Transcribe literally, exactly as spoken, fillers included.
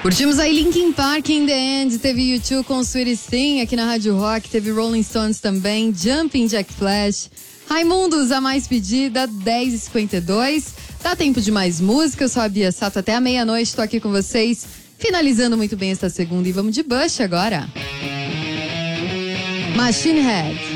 Curtimos aí Linkin Park in the End, teve U dois com Sweet Thing aqui na Rádio Rock, teve Rolling Stones também, Jumping Jack Flash, Raimundos, a mais pedida, dez e cinquenta e dois. Dá tempo de mais música, eu sou a Bia Sato até a meia-noite, tô aqui com vocês, finalizando muito bem esta segunda e vamos de Bush agora. Machine Head.